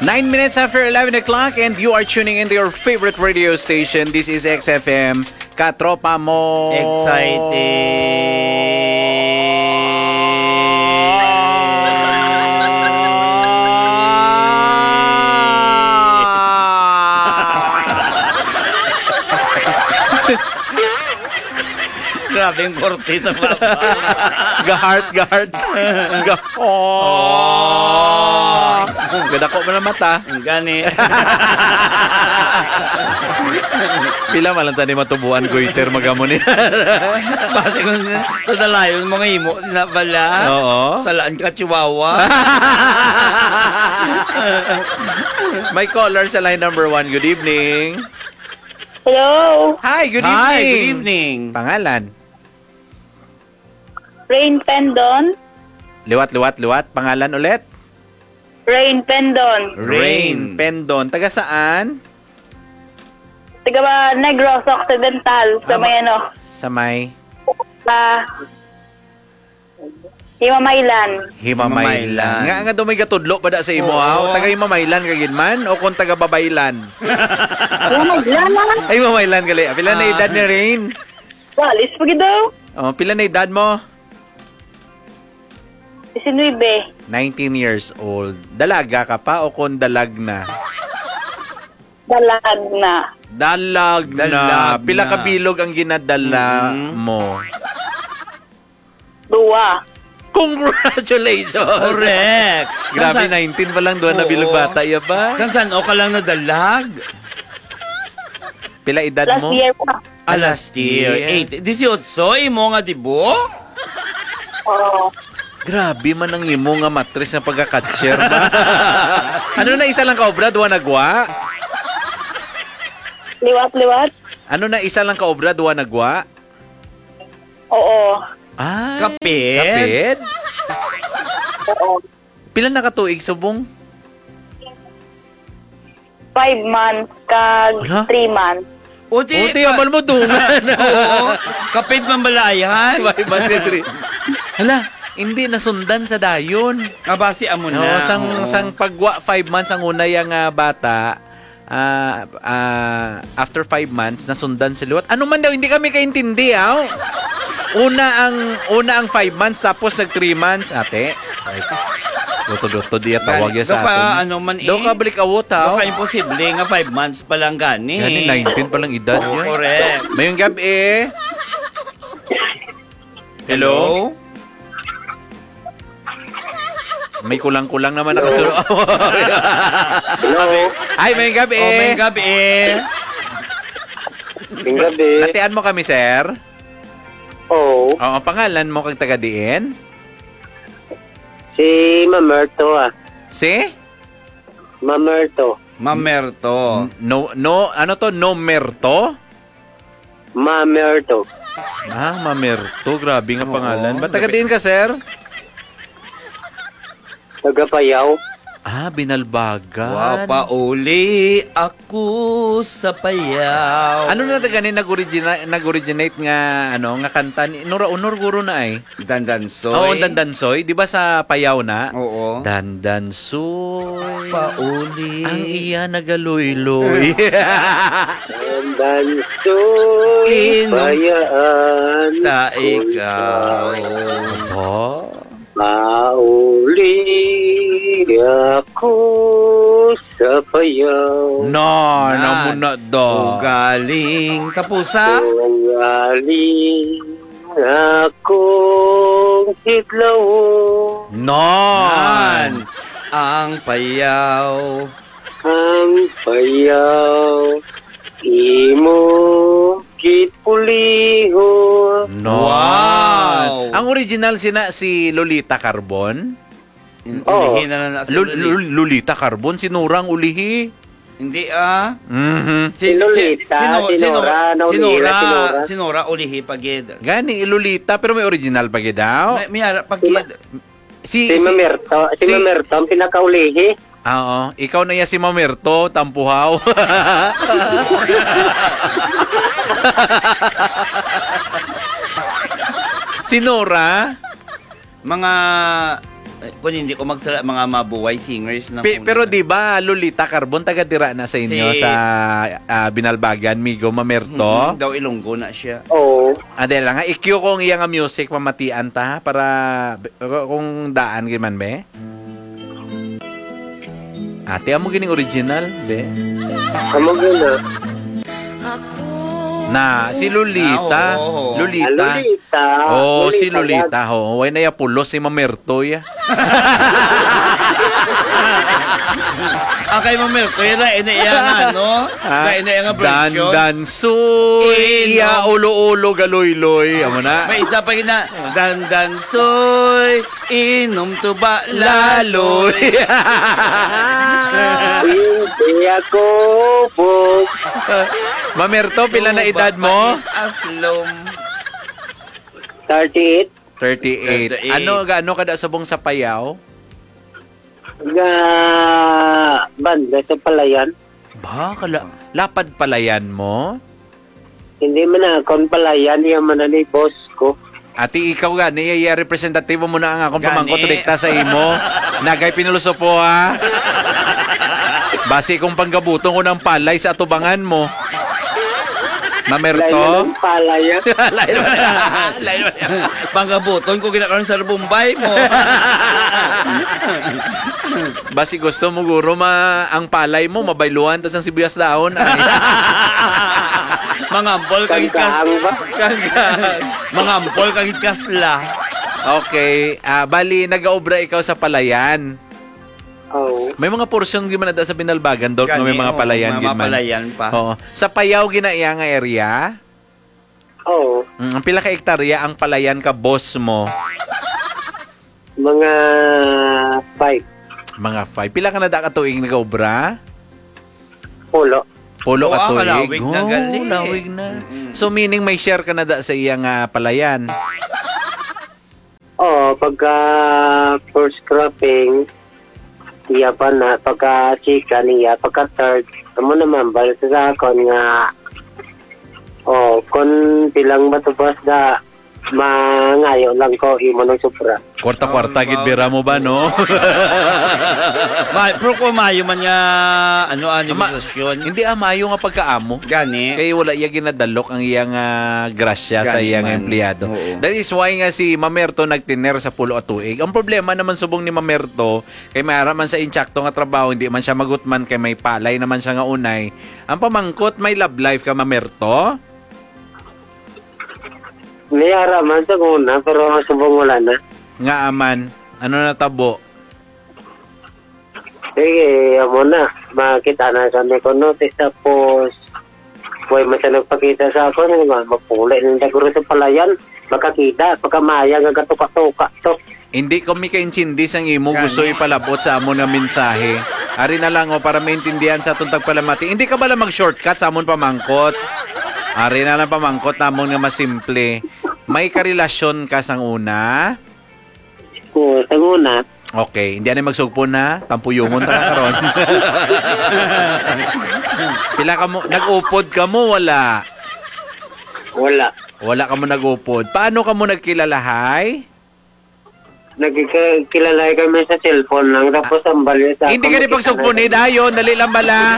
9 minutes after 11 o'clock and you are tuning into your favorite radio station. This is XFM. Katropa mo. Grabe yung korte sa baba. Gahart. Gadako mo na mata. Gani. Pila malanta ni matubuan goiter magamo ni. Basta kung sadalayon mga imo sinabala. Oo. Salaan ka chihuahua. May caller sa line number 1. Good evening. Hello, Hi, good evening. Hi, good evening. Pangalan? Rain Pendon. Liwat. Pangalan ulit? Rain Pendon. Rain Pendon. Taga saan? Taga ba Negros Occidental sa may ano? Sa may Himamaylan. Himamaylan. Nga daw may gatudlo pa da sa imo ha? Taga Himamaylan kagid man o kung taga Babaylan? Himamaylan na. Ay, Himamaylan gali. Pila na edad ni Rain? Walis pa gido. Oh, pila na edad mo? 19. 19 years old. Dalaga ka pa o kung dalag na? Dalag na. Dalag na. Dalag Pila na. ka bilog ang ginadala mo? 2. Congratulations! Correct. Grabe, 19 pa lang doon na bilog bata. Iya ba? San o ka lang nadalag? Pila edad Last mo? year pa. Last year. 8. 18. Imo nga dibo? Oo. Grabe man ang imo nga matris na pagka-catcher ba? Ano na isa lang kaobra, duwa nagwa? Liwat. Ano na isa lang kaobra, duwa nagwa? Oo. Ay, Kapit? kapit? Oo. Pila na katuig subong? 5 months kag Wala? 3 months. Uti, amal mo dungan. Oo. Kapit man balayan. Hala, hindi nasundan sa dayon. Kabasi amo No, na. sang pagwa 5 months ang una yang bata. After 5 months nasundan si Luwat. Ano man daw hindi kami kaintindi, ha? Una ang 5 months tapos nag 3 months, ate. Doto diya tawag ya sa atin. Ano man Do ka balik awot, ha? Baka imposible nga 5 months pa lang gani. Gani 19 pa lang edad niya. Correct. Mayong gabi. Hello? May kulang-kulang naman nakasunod. Hello. Ay, may gabi. May gabi. May gabi. Natian mo kami, sir? Oo. Oo, pangalan mo kang taga-diin? Si Mamerto Si? Mamerto. Mamerto. No, ano to? Nomerto? Mamerto. Mamerto. Grabe nga Oo. pangalan. Ba't taga-diin ka, sir? Tagapayaw. Binalbagan. Wa pa uli ako sa payaw. Ano na ganin nag-originate nga nga kanta ni Nora guro na ay. Dandansoy. Oo, Dandansoy, 'di ba sa Payaw na? Oo. Dandansoy. Pauli. Ang iya nagaluy-luy. Dandansoy. Inom. Bayaan. Ta ikaw. Oh. Pauli ako sa payaw. No muna do. Galing kapusa. Kung galing akong hitlaw. Non. Ang payaw. Ang payaw imo kitpuliho. No. Wow. Ang original si Lolita Carbon. Ulihin na na sa Lolita Carbon, sinurang ulihi. Hindi Si Lolita, sinura, Sinura ulihi pagid. Gani Lolita pero may original pa daw. May pagid. Si Mamerto ang pinakaulihi. Oo, ikaw na ya si Mamerto, tampuhaw. Si Nora, Mga kung hindi ko magsala mga mabuhay singers na Pero di ba Lolita Carbon taga dira na sa inyo Si- sa Binalbagan, Migo Mamerto? daw Ilonggo na siya. Oo. Ade lang, i-cue kong iya nga music mamatian ta para kung daan giman be. Ate amo gining original be. Amo gina. Na si Lolita, Oo. Lolita. Lolita. Oh, si Lolita. Lolita ho. Way na ya pulos si Mamerto ya. Ang kay Mamel, kaya na ina nga, no? Kaya ina nga version. Dan soy, iya ulo-ulo galoy-loy. Amo na. May isa pa yun na, dandan soy, inom to ba laloy. Hindi ako po. Mamerto, pila na edad mo? Aslom. 38. 38. 38. Gaano kada sabong sa payaw? Ga banda sa palayan. Ba, lapad palayan mo? Hindi man na akong palayan, iya man na ni boss ko. Ati ikaw gani, iya representatibo mo na ang akong Gani. pamangkot rekta sa imo. Nagay pinuloso po ha. Basi kung panggabutong ko ng palay sa atubangan mo. Lain Mamerto? ng palayan. Lain mo na. Panggabuton ko ginakaroon sa Bombay mo. Basi gusto mo guro ang palay mo, mabailuan tas ang sibuyas daon. Ay. Mga ampol kagit Kangkaang ba? mga ampol kagit kasla. Okay. Bali, nag-aobra ikaw sa palayan. Oo. May mga porsyon giman na sa Binalbagan, Dol, nga may mga palayan mga giman. palayan pa. Oo. Sa Payaw ginaiya nga area, Oo. ang pila ka hektarya ang palayan ka boss mo? Mga 5. Mga 5. Pila ka na da ka tuig nag-aobra? Pulo. Pulo ka tuig. kalawig na gali. Lawig na. So meaning may share ka na da sa iyang palayan. Oo, pagka first cropping, iya pa na. Pagka chicken, iya. Pagka third, amo naman, balik sa akon nga, kung bilang matubas da, mangayo lang ko, imo ng supra. Kwarta-kwarta gid bira mo ba no? Pero kung mayo man niya, animasyon. Hindi mayo nga pagkaamo. Gani. Kaya wala iya ginadalok ang iyang grasya sa Gani iyang man. empleyado. Oo. That is why nga si Mamerto nagtiner sa pulo at tuig. Ang problema naman subong ni Mamerto, kay mayara man sa intsakto nga trabaho, hindi man siya magutman, kay may palay naman siya nga unay. Ang pamangkot, may love life ka Mamerto? May araman sa kuna, pero subong wala na. Nga aman, ano na tabo? Sige, amo na. Makita na sa may konote. Tapos, huwag man siya nagpakita sa ako. Mapulay ng daguro sa palayan. Makakita. Pagkamaya nga katuka-tuka to. Hindi kami kaintindi sang imo Gani. gusto ipalabot sa amon nga mensahe. Ari na lang para maintindihan sa atong tagpalamati. Hindi ka bala mag-shortcut sa amon pamangkot. Ari na lang pamangkot namon nga mas simple. May karelasyon ka sang una? Oo, sa una. Okay, hindi na magsugpo na. Tampuyungon ta karon. Pila ka mo nag-upod ka mo wala. Wala. Wala ka mo nag-upod. Paano ka mo nagkilalahay? Nagkilala kami sa cellphone lang. Tapos ang balyo sa Hindi ka rin pagsugpo ni dayon, dali lang bala.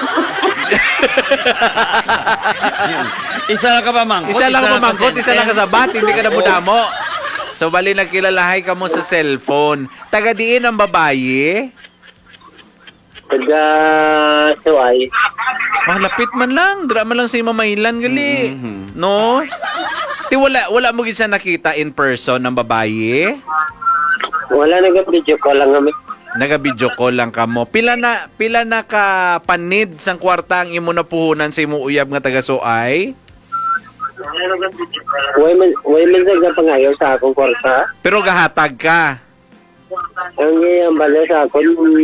Isa lang ka pamangkot. Isa lang pamangkot, isa lang sentence. kasabat, hindi ka na budamo. So, bali nagkilalahay ka mo sa cellphone. Taga diin ang babaye. Taga Suway. Malapit man lang. Dra man lang sa mamailan gali. Mhm. No? Ti wala mo gisa nakita in person ng babaye. Wala nag-video ko lang kami. Naga-video call lang ka mo. Pila na ka panid sang kwarta ang imo napuhunan sa imo uyab nga taga Suay? Huwag man sa pangayaw sa akong kwarta. Pero gahatag ka. Ang iyang balyo sa akong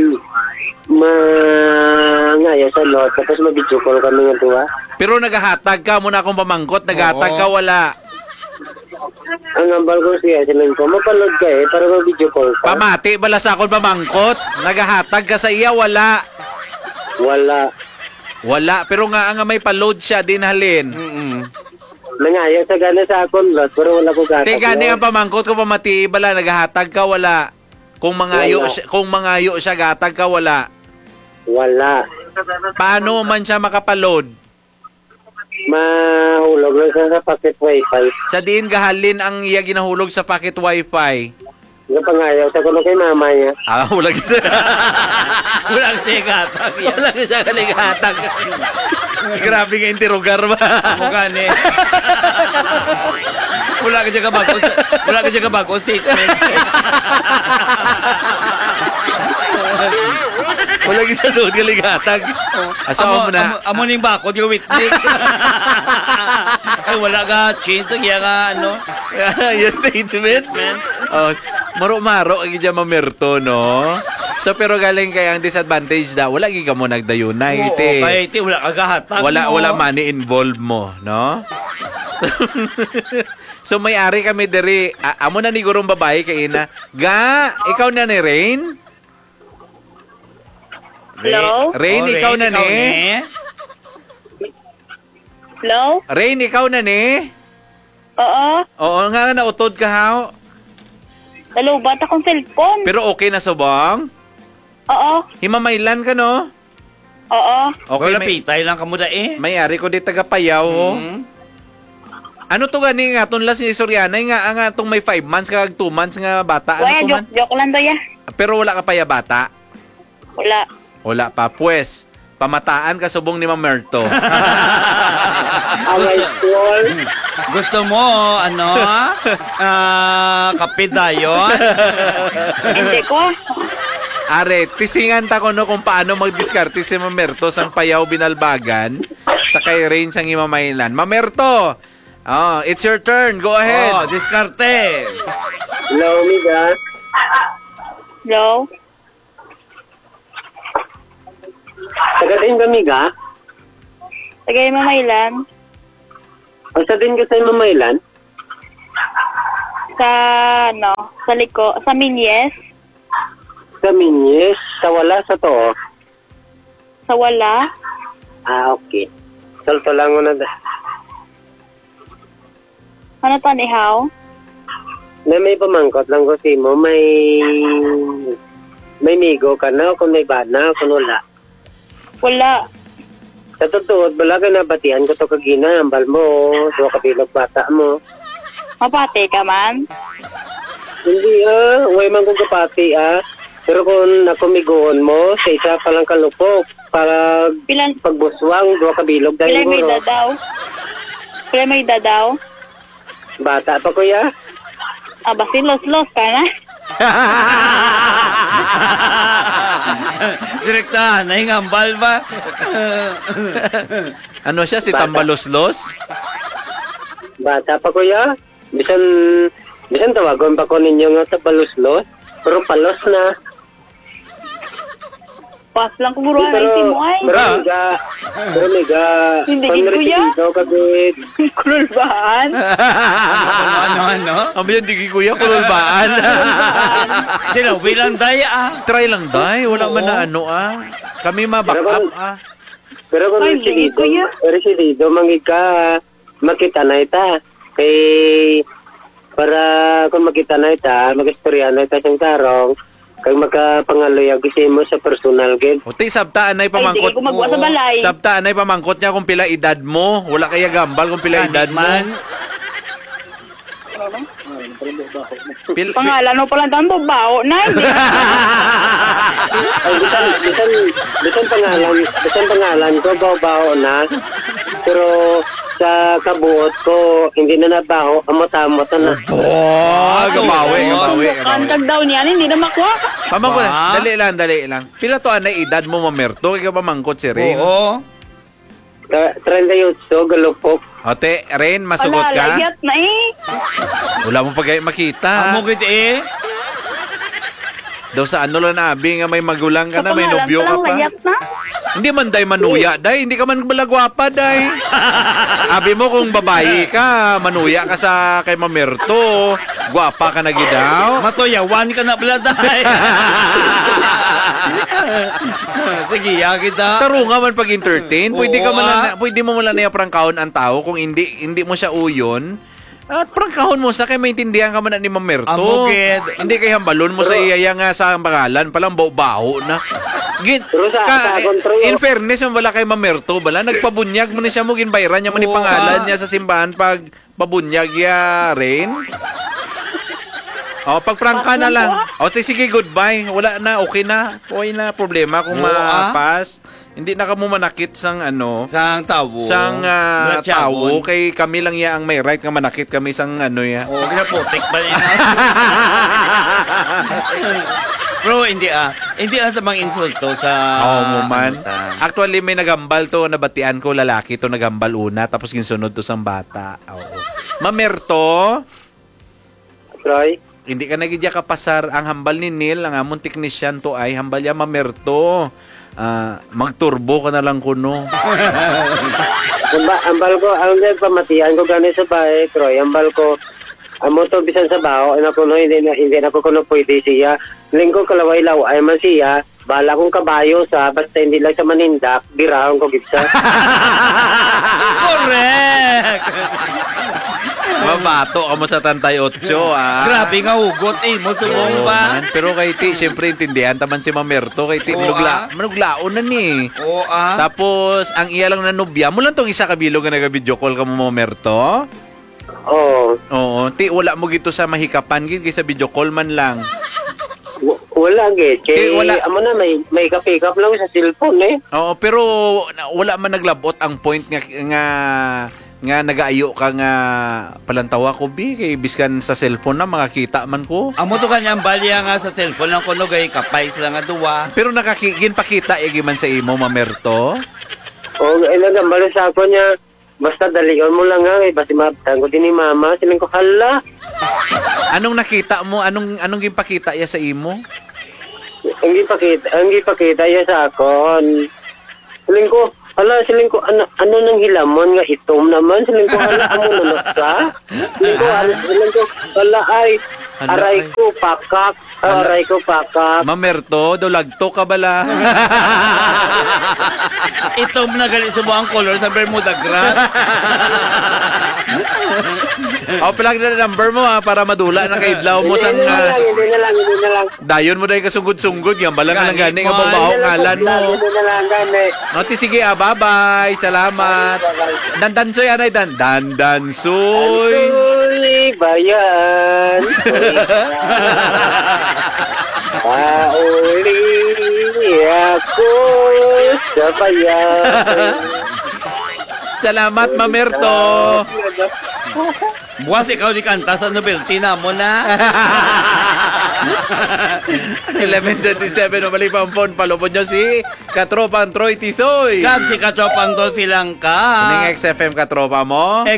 mangayaw sa lot. Tapos mag-video call kami nga tuwa. Pero nagahatag ka muna akong pamangkot, nagahatag ka wala. Ang ambal ko siya, sabihin ko, mapanood ka para mag-video call ka. Pamati bala sa akong pamangkot, nagahatag ka sa iya wala. Wala. Wala, pero nga may pa-load siya din halin. Nangayaw sa gana sa akong lot, pero wala ko gata. Te gani ang pamangkot ko pamati bala nagahatag ka wala. Kung mangayo siya, gatag ka, wala. Wala. Paano man siya makapaload? Mahulog lang siya sa packet wifi. Sa diin gahalin ang iya ginahulog sa packet wifi. Nga pangayaw sa kuno kay mama niya. Wala siya. Wala siya gatag. Wala siya kaligatag. Grabe nga interrogar ba? Mukha ni. Wala ka dyan kabago statement. Wala isa doon kaligatag. Asawa mo na. Amo ning bakod yung witness. Ay, wala ka change ang iya nga, ano? Yes, statement, man. Maro-maro ang dyan mamerto, no? So, pero galing kaya ang disadvantage da, wala ka mo nagdayunay. Oo, kaya iti, wala ka gahatag mo. Wala money involved mo, no? So, may-ari kami diri. Amo na ni gurong babae kay ina. Ikaw na ni Rain? Hello? Rain, ikaw na ni? Hello? Rain, ikaw na ni? Oo. Oo nga, nautod ka ha. Nalubat akong cellphone. Pero okay na subong? Oo. Himamaylan ka, no? Oo. Okay, Wala pitay lang ka mo da eh. may-ari ko di taga-payaw, oh. Ano to gani nga, tunlas ni Soriana, nga itong may 5 months kag 2 months nga bata. Ano Wala, to man? joke lang to ya. Pero wala ka pa ya bata? Wala. Wala pa. Pues, pamataan ka subong ni Mamerto. Away school. Gusto mo, ano? Kape dayon? Hindi ko. Are, tisingan ta ko no kung paano magdiskarte si Mamerto sang payaw binalbagan sa kay Rain sang imamaylan. Mamerto, it's your turn. Go ahead. Oh, diskarte. Hello, Miga. Hello? Taga din ka, Miga? Tagay Mamaylan. O sa din ka sa Mamaylan? Sa, sa sa Minyes. Sa Minyes? Sa wala sa to? Sa wala. Okay. Salto lang mo na da. Ano to ni How? Na may pamangkot lang ko si mo, may migo ka na, kung may bana, kung wala. Wala. Sa totoo, bala ka nabatihan ko to kagina, ambal mo, so kabilog bata mo. Mapate ka man. Hindi huwag man kong kapati Pero kung nakumigoon mo, sa isa palang kalupok, para pagbuswang, dua kabilog dahil Pilay may mo. dadaw. Pilay may dadaw. Bata pa kuya. Basi los-los ka na. Direkta, nahingambal ba? Ano siya, si Bata. Tambaloslos? Bata pa kuya. Bisan tawagon pa ko ninyo nga sa paluslos. Pero palos na. Pas lang kuburuan ay mo ay. Pero miga. Hindi gid kuya. Kabit. Kululbaan. Ano? Ang yan, di kuya, kululbaan. Sino, bilang daya Try lang, day. Wala man na Kami ma-back up, Pero kung Ay, hindi kuya. residido, mangig ka, makita na ita. Kay, para kung makita na ita, mag-istorya na ita siyang tarong, kay magkapangaluya kasi mo sa personal gid. Uti, sabtaan ay Ay, pamangkot. hindi ko magwa sa balay. Sabtaan ay pamangkot niya kung pila edad mo. Wala kaya gambal kung pila edad mo. Pangalan mo pala tanto bao na. Ay, bisan pangalan ko, bao na. Pero sa kabuot ko, hindi na nabaho, amot-amot na. Gabawi. Kantag daw niya, hindi na makuha. Pamangkot, Ba? dali lang. Pila to anay edad mo, Mamerto? Kaya pamangkot si Rain. Oo. 38, galupok. Ote, Rain, masugot ka? Layat na eh. Wala mo pag makita. Amo gid eh. Daw sa ano lang abi nga may magulang ka na, may Sa pangalan nobyo ka lang, pa. layat na. Hindi man day manuya, day. Hindi ka man balagwapa, day. Abi mo kung babae ka, manuya ka sa kay Mamerto. Gwapa ka na gidaw. Matoyawan ka na pala dahil. Sige, kita. Tarunga man pag-entertain. Pwede ka Oo, man pwede mo man na prangkaon ang tao kung hindi mo siya uyon. At prangkahon mo sa kay maintindihan ka man na ni Mamerto. Amugid. Hindi kay hambalon mo sa iya nga sa pangalan, palang baho na. Pero sa kontrol, In fairness, yung wala kay Mamerto, bala, nagpabunyag mo ni siya mo, ginbayran niya mo ni Oo, pangalan niya sa simbahan pag pabunyag ya rin. O, pag prangka na lang. O, sige, goodbye. Wala na, okay na. Okay na, problema kung Oo, maapas. Hindi na ka mo manakit sang ano, Sang tawo. sang tawo. Kay kami lang ya ang may right nga manakit kami sang ano ya. Oo, ginaputik ba niya? Bro, hindi tamang insulto sa... Oo mo man. ano ta. Actually, may nagambal to, nabatian ko, lalaki to, nagambal una, tapos ginsunod to sang bata. Oo. Mamerto, Troy, hindi ka nagidya kapasar. Ang hambal ni Neil, ang among technician to ay, hambal ya Mamerto. Magturbo ka na lang kuno. ambal ko, ang pamatian ko gani sa bahay, Troy, ambal ko, amo to bisan sa baho, na kuno, hindi na ko kuno pwede siya. Lingko kalaway law, ay man siya, bala kong kabayo sa, basta hindi lang sa manindak, birahon ko gipsa. Correct! Mabato ka mo sa 38, Grabe nga hugot mo sumong Oo, ba? man. Pero kay Ti, siyempre intindihan taman si Mamerto. Kay Ti, Oo, manuglaon na ni. Oo, Tapos, ang iya lang na nobya, mo lang tong isa kabilo nga nag-video call ka mo, Mamerto. Oo. Oo, Ti, wala mo gito sa mahikapan, gito sa video call man lang. Wala, git. Kaya, wala. amo na, may ka-pick up lang sa cellphone, eh. Oo, pero wala man naglabot ang point nga nagaayo ka nga palantawa ko kay biskan sa cellphone na makakita man ko. Amo to kanyang balya nga sa cellphone lang kuno gay kapay sila nga duwa. Pero ginpakita man sa imo, Mamerto. Oo, ilang gambalo sa ako niya, basta dalion mo lang nga, basta mabtang ko din ni mama, silang ko, hala. Anong nakita mo? Anong ginpakita ya sa imo? Ang ipakita iya sa akon. Siling ko, ano nang hilamon nga itom naman? Siling ko, hala, amo nanok ka? Siling ko, hala ay, aray ko pakak. Mamerto, dolagto ka bala. Itom na gali sa buang color sa Bermuda grass. Plug na number mo para madula ng kaidlaw mo sang Hindi na lang. dayon mo dahil kasugod-sugod yan. Balang lang gani nga babaho ngalan mo. Hindi na lang, gani. Oti, sige, bye-bye. Salamat. Dandansoy, anay, dandansoy. Uli bayan. Pauli ako sa bayan. Salamat, Mamerto. Buwas ikaw di kanta sa novelty na mo na. 11:27, mabalik pa ang phone. Palupon nyo si Katropang Troy Tisoy. Kag si Katropang Dolphy lang ka. Ning XFM Katropa mo.